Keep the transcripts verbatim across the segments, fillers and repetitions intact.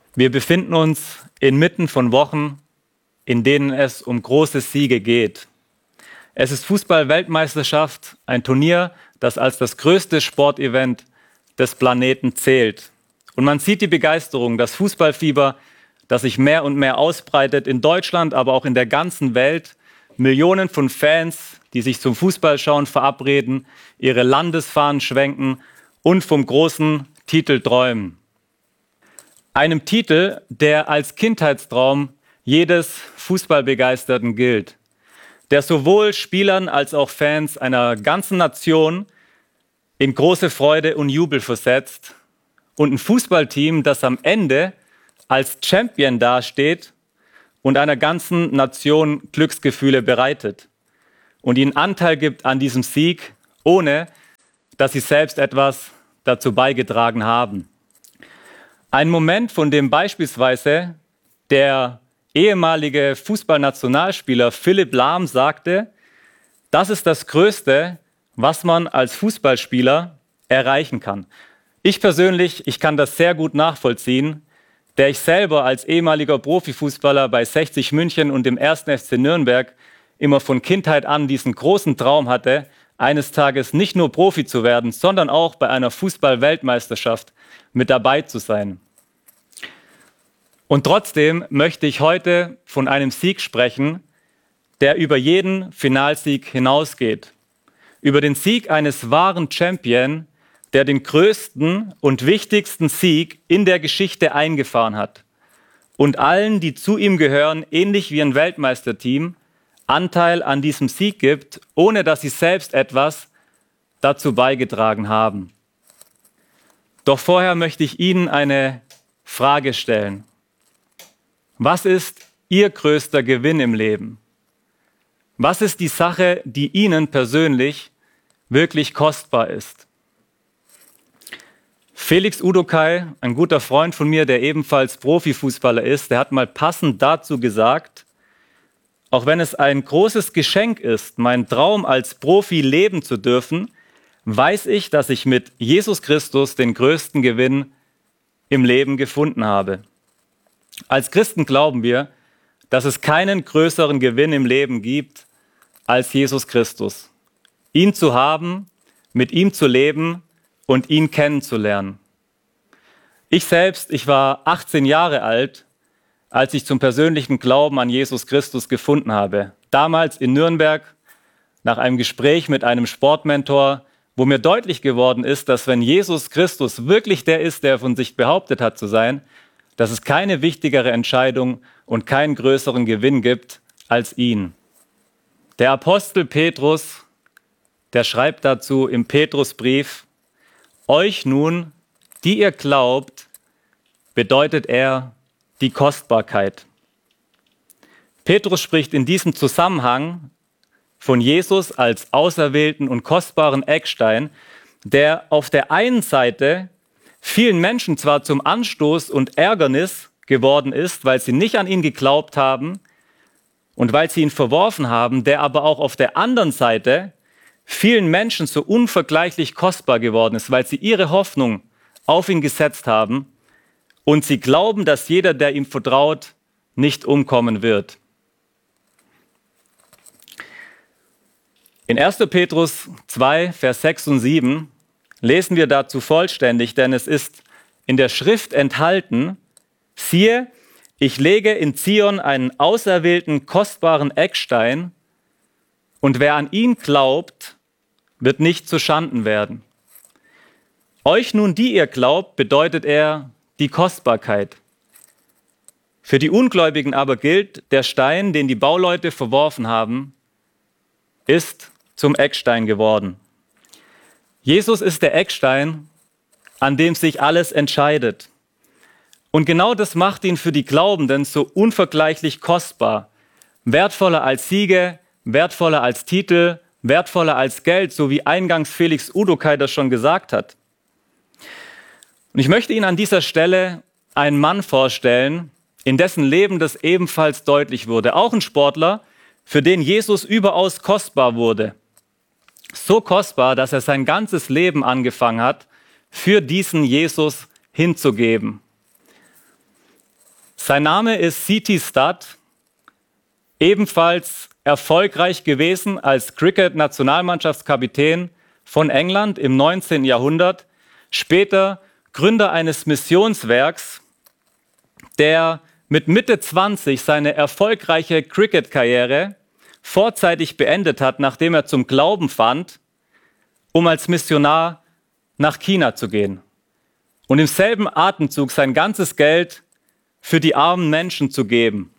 Wir befinden uns inmitten von Wochen, in denen es um große Siege geht. Es ist Fußball-Weltmeisterschaft, ein Turnier, das als das größte Sportevent des Planeten zählt. Und man sieht die Begeisterung, das Fußballfieber, das sich mehr und mehr ausbreitet in Deutschland, aber auch in der ganzen Welt. Millionen von Fans, die sich zum Fußballschauen verabreden, ihre Landesfahnen schwenken und vom großen Titel träumen. Einem Titel, der als Kindheitstraum jedes Fußballbegeisterten gilt, der sowohl Spielern als auch Fans einer ganzen Nation in große Freude und Jubel versetzt, und ein Fußballteam, das am Ende als Champion dasteht und einer ganzen Nation Glücksgefühle bereitet und ihnen Anteil gibt an diesem Sieg, ohne dass sie selbst etwas dazu beigetragen haben. Ein Moment, von dem beispielsweise der ehemalige Fußballnationalspieler Philipp Lahm sagte, das ist das Größte, was man als Fußballspieler erreichen kann. Ich persönlich, ich kann das sehr gut nachvollziehen, der ich selber als ehemaliger Profifußballer bei sechzig München und dem ersten F C Nürnberg immer von Kindheit an diesen großen Traum hatte, eines Tages nicht nur Profi zu werden, sondern auch bei einer Fußball-Weltmeisterschaft mit dabei zu sein. Und trotzdem möchte ich heute von einem Sieg sprechen, der über jeden Finalsieg hinausgeht. Über den Sieg eines wahren Champion, der den größten und wichtigsten Sieg in der Geschichte eingefahren hat und allen, die zu ihm gehören, ähnlich wie ein Weltmeisterteam, Anteil an diesem Sieg gibt, ohne dass sie selbst etwas dazu beigetragen haben. Doch vorher möchte ich Ihnen eine Frage stellen. Was ist Ihr größter Gewinn im Leben? Was ist die Sache, die Ihnen persönlich wirklich kostbar ist? Felix Udokai, ein guter Freund von mir, der ebenfalls Profifußballer ist, der hat mal passend dazu gesagt, auch wenn es ein großes Geschenk ist, meinen Traum als Profi leben zu dürfen, weiß ich, dass ich mit Jesus Christus den größten Gewinn im Leben gefunden habe. Als Christen glauben wir, dass es keinen größeren Gewinn im Leben gibt als Jesus Christus. Ihn zu haben, mit ihm zu leben und ihn kennenzulernen. Ich selbst, ich war achtzehn Jahre alt, als ich zum persönlichen Glauben an Jesus Christus gefunden habe. Damals in Nürnberg, nach einem Gespräch mit einem Sportmentor, wo mir deutlich geworden ist, dass wenn Jesus Christus wirklich der ist, der von sich behauptet hat zu sein, dass es keine wichtigere Entscheidung und keinen größeren Gewinn gibt als ihn. Der Apostel Petrus, der schreibt dazu im Petrusbrief, euch nun, die ihr glaubt, bedeutet er die Kostbarkeit. Petrus spricht in diesem Zusammenhang von Jesus als auserwählten und kostbaren Eckstein, der auf der einen Seite vielen Menschen zwar zum Anstoß und Ärgernis geworden ist, weil sie nicht an ihn geglaubt haben und weil sie ihn verworfen haben, der aber auch auf der anderen Seite vielen Menschen so unvergleichlich kostbar geworden ist, weil sie ihre Hoffnung auf ihn gesetzt haben und sie glauben, dass jeder, der ihm vertraut, nicht umkommen wird. In erster Petrus zwei, Vers sechs und sieben lesen wir dazu vollständig, denn es ist in der Schrift enthalten, siehe, ich lege in Zion einen auserwählten, kostbaren Eckstein, und wer an ihn glaubt, wird nicht zu Schanden werden. Euch nun, die ihr glaubt, bedeutet er die Kostbarkeit. Für die Ungläubigen aber gilt, der Stein, den die Bauleute verworfen haben, ist zum Eckstein geworden. Jesus ist der Eckstein, an dem sich alles entscheidet. Und genau das macht ihn für die Glaubenden so unvergleichlich kostbar. Wertvoller als Siege, wertvoller als Titel, wertvoller als Geld, so wie eingangs Felix Udokai das schon gesagt hat. Und ich möchte Ihnen an dieser Stelle einen Mann vorstellen, in dessen Leben das ebenfalls deutlich wurde. Auch ein Sportler, für den Jesus überaus kostbar wurde. So kostbar, dass er sein ganzes Leben angefangen hat, für diesen Jesus hinzugeben. Sein Name ist C.T. Studd, ebenfalls erfolgreich gewesen als Cricket-Nationalmannschaftskapitän von England im neunzehnten Jahrhundert, später Gründer eines Missionswerks, der mit Mitte zwanzig seine erfolgreiche Cricket-Karriere vorzeitig beendet hat, nachdem er zum Glauben fand, um als Missionar nach China zu gehen und im selben Atemzug sein ganzes Geld für die armen Menschen zu geben.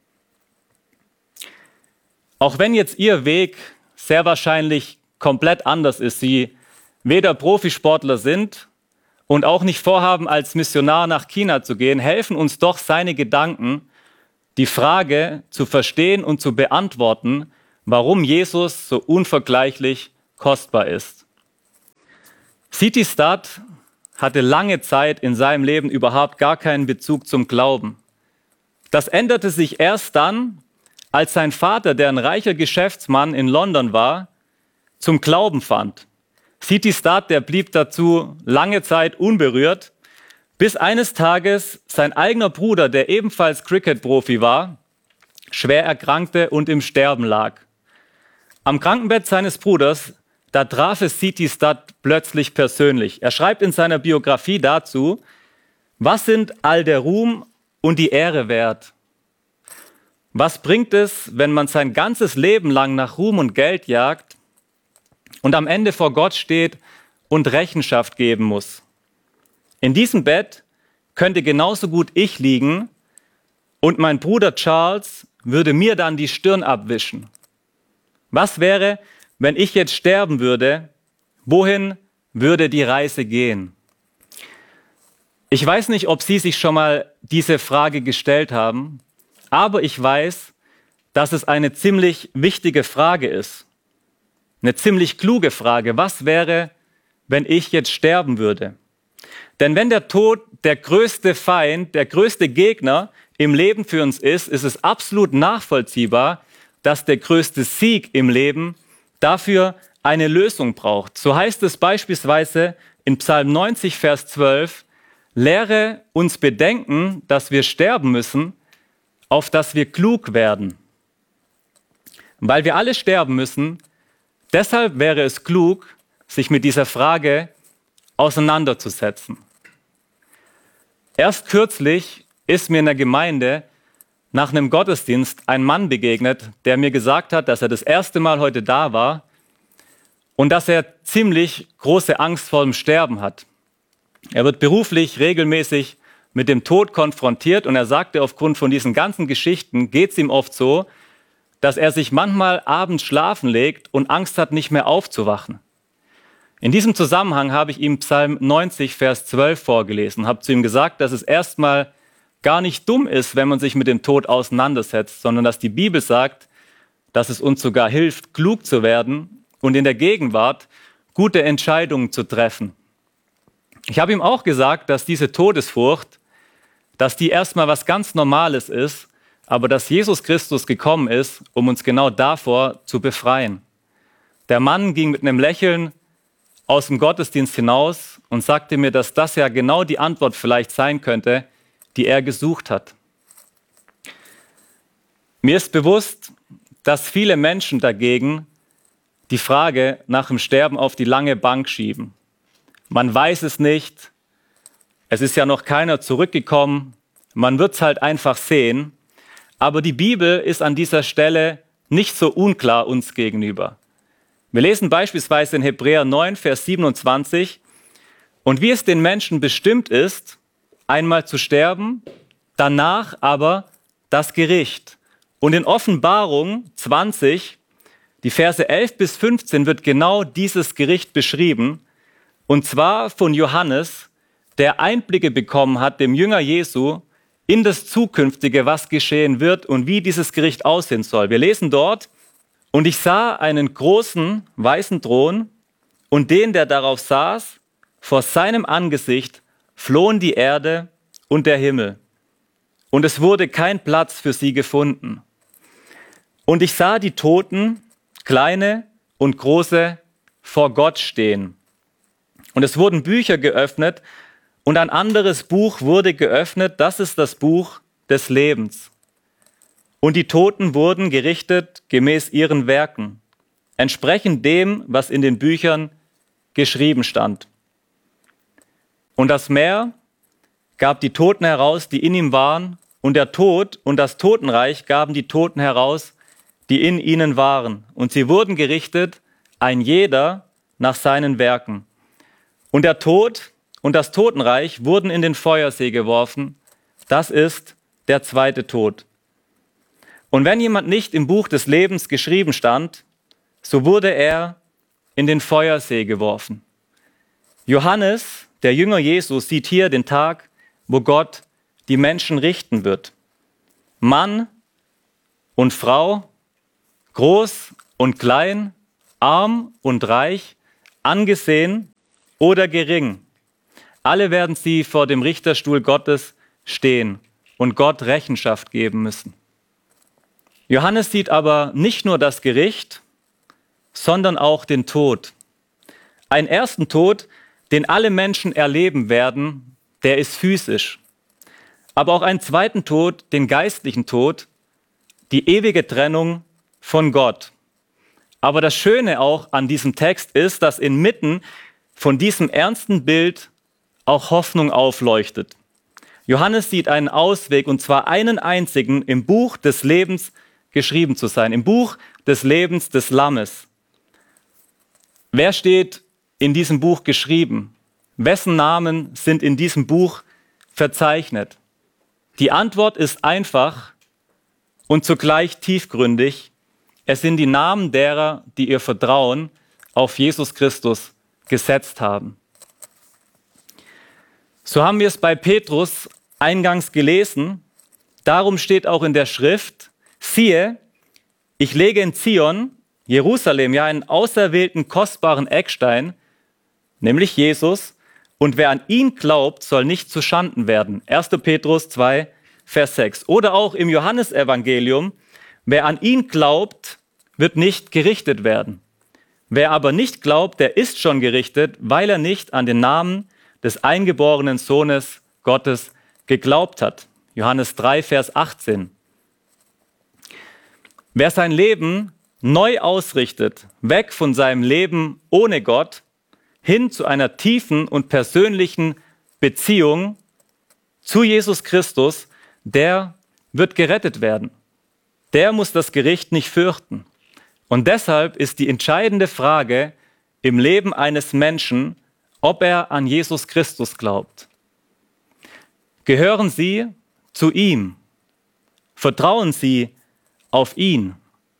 Auch wenn jetzt Ihr Weg sehr wahrscheinlich komplett anders ist, Sie weder Profisportler sind und auch nicht vorhaben, als Missionar nach China zu gehen, helfen uns doch seine Gedanken, die Frage zu verstehen und zu beantworten, warum Jesus so unvergleichlich kostbar ist. C T. Studd hatte lange Zeit in seinem Leben überhaupt gar keinen Bezug zum Glauben. Das änderte sich erst dann, als sein Vater, der ein reicher Geschäftsmann in London war, zum Glauben fand. C T. Studd, der blieb dazu lange Zeit unberührt, bis eines Tages sein eigener Bruder, der ebenfalls Cricket-Profi war, schwer erkrankte und im Sterben lag. Am Krankenbett seines Bruders, da traf es C T. Studd plötzlich persönlich. Er schreibt in seiner Biografie dazu: Was sind all der Ruhm und die Ehre wert? Was bringt es, wenn man sein ganzes Leben lang nach Ruhm und Geld jagt und am Ende vor Gott steht und Rechenschaft geben muss? In diesem Bett könnte genauso gut ich liegen und mein Bruder Charles würde mir dann die Stirn abwischen. Was wäre, wenn ich jetzt sterben würde? Wohin würde die Reise gehen? Ich weiß nicht, ob Sie sich schon mal diese Frage gestellt haben, aber ich weiß, dass es eine ziemlich wichtige Frage ist. Eine ziemlich kluge Frage. Was wäre, wenn ich jetzt sterben würde? Denn wenn der Tod der größte Feind, der größte Gegner im Leben für uns ist, ist es absolut nachvollziehbar, dass der größte Sieg im Leben dafür eine Lösung braucht. So heißt es beispielsweise in Psalm neunzig, Vers zwölf, lehre uns bedenken, dass wir sterben müssen, auf dass wir klug werden. Weil wir alle sterben müssen, deshalb wäre es klug, sich mit dieser Frage auseinanderzusetzen. Erst kürzlich ist mir in der Gemeinde nach einem Gottesdienst ein Mann begegnet, der mir gesagt hat, dass er das erste Mal heute da war und dass er ziemlich große Angst vor dem Sterben hat. Er wird beruflich regelmäßig mit dem Tod konfrontiert und er sagte, aufgrund von diesen ganzen Geschichten geht es ihm oft so, dass er sich manchmal abends schlafen legt und Angst hat, nicht mehr aufzuwachen. In diesem Zusammenhang habe ich ihm Psalm neunzig, Vers zwölf vorgelesen, habe zu ihm gesagt, dass es erstmal gar nicht dumm ist, wenn man sich mit dem Tod auseinandersetzt, sondern dass die Bibel sagt, dass es uns sogar hilft, klug zu werden und in der Gegenwart gute Entscheidungen zu treffen. Ich habe ihm auch gesagt, dass diese Todesfurcht, dass die erstmal was ganz Normales ist, aber dass Jesus Christus gekommen ist, um uns genau davor zu befreien. Der Mann ging mit einem Lächeln aus dem Gottesdienst hinaus und sagte mir, dass das ja genau die Antwort vielleicht sein könnte, die er gesucht hat. Mir ist bewusst, dass viele Menschen dagegen die Frage nach dem Sterben auf die lange Bank schieben. Man weiß es nicht, es ist ja noch keiner zurückgekommen, man wird es halt einfach sehen, aber die Bibel ist an dieser Stelle nicht so unklar uns gegenüber. Wir lesen beispielsweise in Hebräer neun, Vers siebenundzwanzig, und wie es den Menschen bestimmt ist, einmal zu sterben, danach aber das Gericht. Und in Offenbarung zwanzig, die Verse elf bis fünfzehn, wird genau dieses Gericht beschrieben, und zwar von Johannes, der Einblicke bekommen hat, dem Jünger Jesu, in das Zukünftige, was geschehen wird und wie dieses Gericht aussehen soll. Wir lesen dort, und ich sah einen großen weißen Thron und den, der darauf saß, vor seinem Angesicht flohen die Erde und der Himmel. Und es wurde kein Platz für sie gefunden. Und ich sah die Toten, kleine und große, vor Gott stehen. Und es wurden Bücher geöffnet und ein anderes Buch wurde geöffnet. Das ist das Buch des Lebens. Und die Toten wurden gerichtet gemäß ihren Werken, entsprechend dem, was in den Büchern geschrieben stand. Und das Meer gab die Toten heraus, die in ihm waren, und der Tod und das Totenreich gaben die Toten heraus, die in ihnen waren. Und sie wurden gerichtet, ein jeder nach seinen Werken. Und der Tod und das Totenreich wurden in den Feuersee geworfen. Das ist der zweite Tod. Und wenn jemand nicht im Buch des Lebens geschrieben stand, so wurde er in den Feuersee geworfen. Johannes, der Jünger Jesus, sieht hier den Tag, wo Gott die Menschen richten wird. Mann und Frau, groß und klein, arm und reich, angesehen oder gering. Alle werden sie vor dem Richterstuhl Gottes stehen und Gott Rechenschaft geben müssen. Johannes sieht aber nicht nur das Gericht, sondern auch den Tod. Einen ersten Tod, den alle Menschen erleben werden, der ist physisch. Aber auch einen zweiten Tod, den geistlichen Tod, die ewige Trennung von Gott. Aber das Schöne auch an diesem Text ist, dass inmitten von diesem ernsten Bild auch Hoffnung aufleuchtet. Johannes sieht einen Ausweg, und zwar einen einzigen, im Buch des Lebens geschrieben zu sein, im Buch des Lebens des Lammes. Wer steht in diesem Buch geschrieben? Wessen Namen sind in diesem Buch verzeichnet? Die Antwort ist einfach und zugleich tiefgründig. Es sind die Namen derer, die ihr Vertrauen auf Jesus Christus gesetzt haben. So haben wir es bei Petrus eingangs gelesen. Darum steht auch in der Schrift: Siehe, ich lege in Zion, Jerusalem, ja einen auserwählten, kostbaren Eckstein, nämlich Jesus, und wer an ihn glaubt, soll nicht zu Schanden werden. erster Petrus zwei, Vers sechs. Oder auch im Johannesevangelium: Wer an ihn glaubt, wird nicht gerichtet werden. Wer aber nicht glaubt, der ist schon gerichtet, weil er nicht an den Namen des eingeborenen Sohnes Gottes geglaubt hat. Johannes drei, Vers achtzehn. Wer sein Leben neu ausrichtet, weg von seinem Leben ohne Gott, hin zu einer tiefen und persönlichen Beziehung zu Jesus Christus, der wird gerettet werden. Der muss das Gericht nicht fürchten. Und deshalb ist die entscheidende Frage im Leben eines Menschen, ob er an Jesus Christus glaubt. Gehören Sie zu ihm? Vertrauen Sie auf ihn?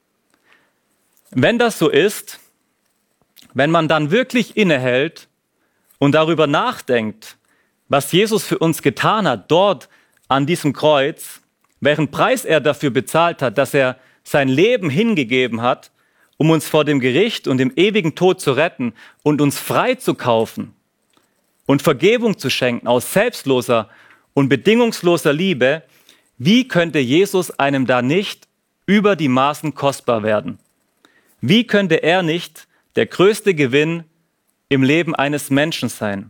Wenn das so ist, wenn man dann wirklich innehält und darüber nachdenkt, was Jesus für uns getan hat, dort an diesem Kreuz, welchen Preis er dafür bezahlt hat, dass er sein Leben hingegeben hat, um uns vor dem Gericht und dem ewigen Tod zu retten und uns frei zu kaufen und Vergebung zu schenken aus selbstloser und bedingungsloser Liebe, wie könnte Jesus einem da nicht über die Maßen kostbar werden? Wie könnte er nicht der größte Gewinn im Leben eines Menschen sein?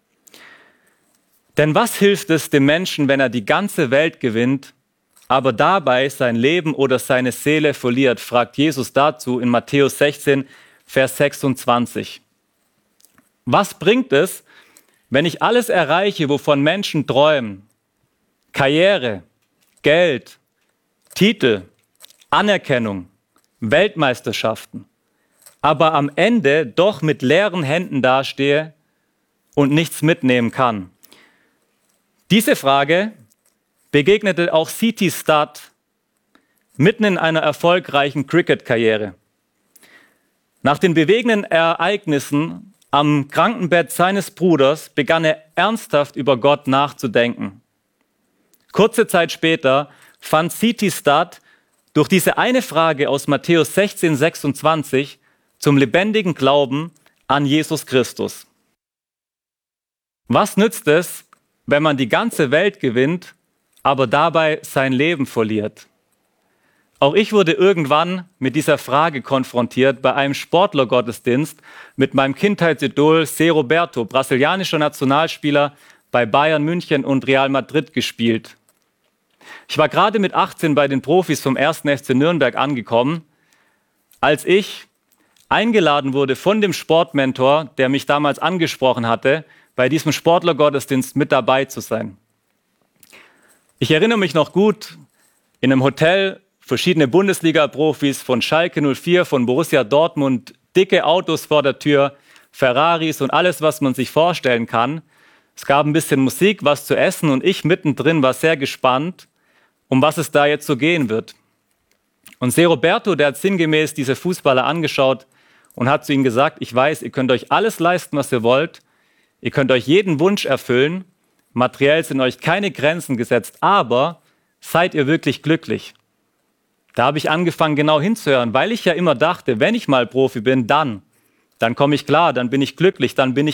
Denn was hilft es dem Menschen, wenn er die ganze Welt gewinnt, aber dabei sein Leben oder seine Seele verliert, fragt Jesus dazu in Matthäus sechzehn, Vers sechsundzwanzig. Was bringt es, wenn ich alles erreiche, wovon Menschen träumen? Karriere, Geld, Titel, Anerkennung, Weltmeisterschaften, aber am Ende doch mit leeren Händen dastehe und nichts mitnehmen kann? Diese Frage begegnete auch C T Studd mitten in einer erfolgreichen Cricket-Karriere. Nach den bewegenden Ereignissen am Krankenbett seines Bruders begann er ernsthaft über Gott nachzudenken. Kurze Zeit später fand C T Studd durch diese eine Frage aus Matthäus sechzehn, sechsundzwanzig zum lebendigen Glauben an Jesus Christus. Was nützt es, wenn man die ganze Welt gewinnt, aber dabei sein Leben verliert? Auch ich wurde irgendwann mit dieser Frage konfrontiert bei einem Sportlergottesdienst mit meinem Kindheitsidol Zé Roberto, brasilianischer Nationalspieler, bei Bayern München und Real Madrid gespielt. Ich war gerade mit achtzehn bei den Profis vom ersten F C Nürnberg angekommen, als ich eingeladen wurde von dem Sportmentor, der mich damals angesprochen hatte, bei diesem Sportlergottesdienst mit dabei zu sein. Ich erinnere mich noch gut, in einem Hotel, verschiedene Bundesliga-Profis von Schalke null vier, von Borussia Dortmund, dicke Autos vor der Tür, Ferraris und alles, was man sich vorstellen kann. Es gab ein bisschen Musik, was zu essen und ich mittendrin war sehr gespannt, um was es da jetzt so gehen wird. Und Se Roberto, der hat sinngemäß diese Fußballer angeschaut und hat zu ihnen gesagt, ich weiß, ihr könnt euch alles leisten, was ihr wollt, ihr könnt euch jeden Wunsch erfüllen, materiell sind euch keine Grenzen gesetzt, aber seid ihr wirklich glücklich? Da habe ich angefangen, genau hinzuhören, weil ich ja immer dachte, wenn ich mal Profi bin, dann, dann komme ich klar, dann bin ich glücklich, dann bin ich